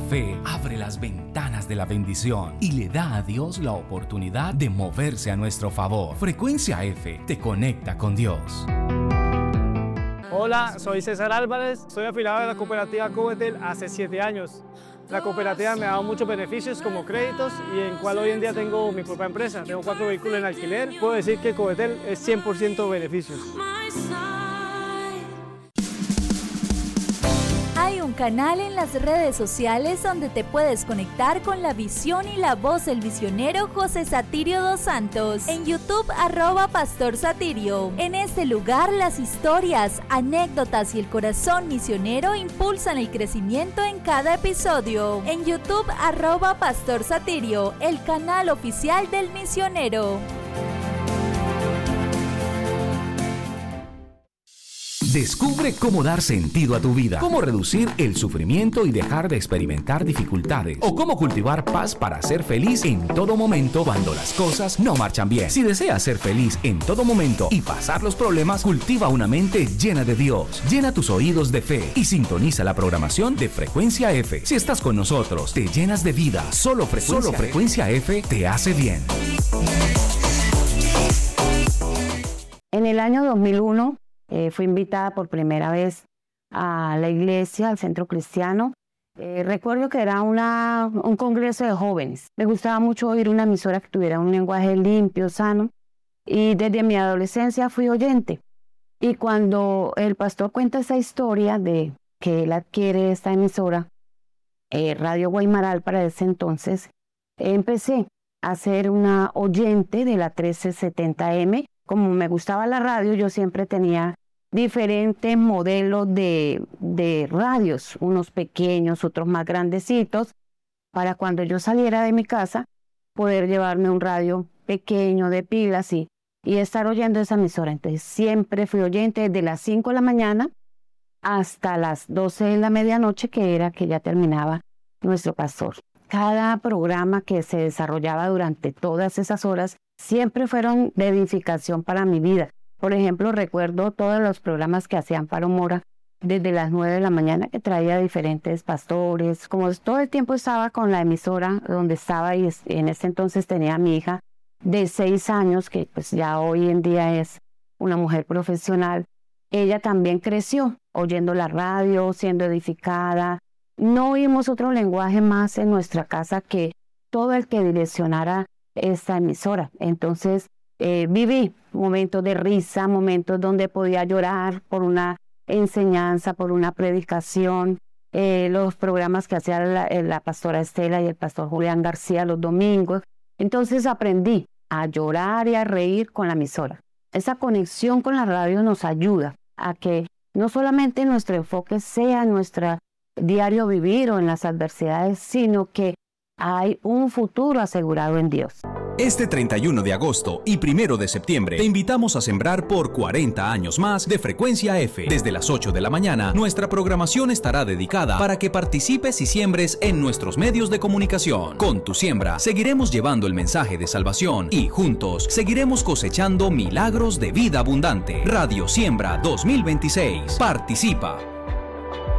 fe abre las ventanas de la bendición y le da a Dios la oportunidad de moverse a nuestro favor. Frecuencia F te conecta con Dios. Hola, soy César Álvarez, soy afiliado de la cooperativa Covetel hace 7 años. La cooperativa me ha dado muchos beneficios como créditos y en cual hoy en día tengo mi propia empresa. Tengo 4 vehículos en alquiler. Puedo decir que Covetel es 100% beneficios. Hay un canal en las redes sociales donde te puedes conectar con la visión y la voz del misionero José Satirio dos Santos. En YouTube, @Pastor Satirio. En este lugar, las historias, anécdotas y el corazón misionero impulsan el crecimiento en cada episodio. En YouTube, @Pastor Satirio, el canal oficial del misionero. Descubre cómo dar sentido a tu vida, cómo reducir el sufrimiento y dejar de experimentar dificultades, o cómo cultivar paz para ser feliz en todo momento cuando las cosas no marchan bien. Si deseas ser feliz en todo momento y pasar los problemas, cultiva una mente llena de Dios. Llena tus oídos de fe y sintoniza la programación de Frecuencia F. Si estás con nosotros, te llenas de vida. Solo Frecuencia F te hace bien. En el año 2001, fui invitada por primera vez a la iglesia, al centro cristiano. Recuerdo que era un congreso de jóvenes. Me gustaba mucho oír una emisora que tuviera un lenguaje limpio, sano. Y desde mi adolescencia fui oyente. Y cuando el pastor cuenta esa historia de que él adquiere esta emisora, Radio Guaymaral para ese entonces, empecé a ser una oyente de la 1370M. Como me gustaba la radio, yo siempre tenía diferentes modelos de radios, unos pequeños, otros más grandecitos, para cuando yo saliera de mi casa, poder llevarme un radio pequeño de pilas y estar oyendo esa emisora. Entonces siempre fui oyente desde las 5 de la mañana hasta las 12 de la medianoche, que era que ya terminaba nuestro pastor. Cada programa que se desarrollaba durante todas esas horas siempre fueron de edificación para mi vida. Por ejemplo, recuerdo todos los programas que hacía Amparo Mora desde las 9 de la mañana, que traía diferentes pastores. Como todo el tiempo estaba con la emisora donde estaba, y en ese entonces tenía a mi hija de 6 años, que pues ya hoy en día es una mujer profesional. Ella también creció oyendo la radio, siendo edificada. No oímos otro lenguaje más en nuestra casa que todo el que direccionara esta emisora. Entonces viví momentos de risa, momentos donde podía llorar por una enseñanza, por una predicación, los programas que hacía la pastora Estela y el pastor Julián García los domingos. Entonces aprendí a llorar y a reír con la emisora. Esa conexión con la radio nos ayuda a que no solamente nuestro enfoque sea nuestro diario vivir o en las adversidades, sino que hay un futuro asegurado en Dios. Este 31 de agosto y 1 de septiembre te invitamos a sembrar por 40 años más de Frecuencia F. Desde las 8 de la mañana, nuestra programación estará dedicada para que participes y siembres en nuestros medios de comunicación. Con tu siembra, seguiremos llevando el mensaje de salvación y juntos seguiremos cosechando milagros de vida abundante. Radio Siembra 2026. Participa.